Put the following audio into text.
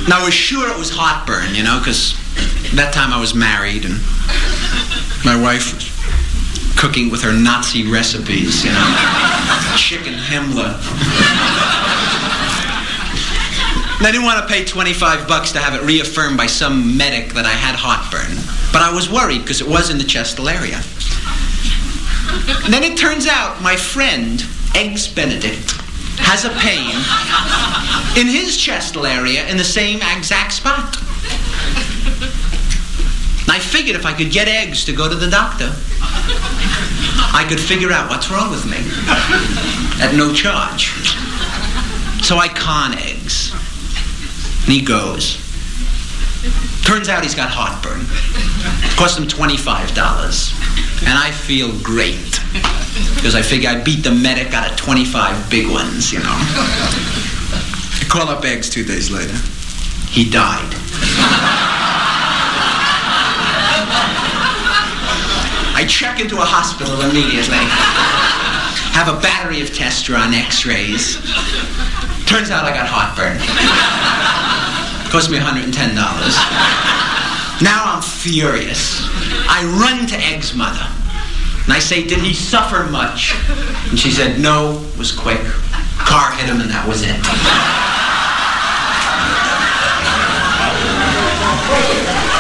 And I was sure it was heartburn, you know, because that time I was married and my wife was cooking with her Nazi recipes, you know, chicken Himmler. And I didn't want to pay $25 to have it reaffirmed by some medic that I had heartburn. But I was worried because it was in the chestal area. And then it turns out my friend, Eggs Benedict, has a pain in his chestal area in the same exact spot. And I figured if I could get Eggs to go to the doctor, I could figure out what's wrong with me at no charge. So I con Eggs. And he goes. Turns out he's got heartburn. Cost him $25. And I feel great. Because I figure I beat the medic out of 25 big ones, you know. I call up Eggs 2 days later. He died. I check into a hospital immediately. Have a battery of tests run, x-rays. Turns out I got heartburn. Cost me $110. Now I'm furious. I run to Egg's mother. And I say, did he suffer much? And she said, no, it was quick. Car hit him and that was it.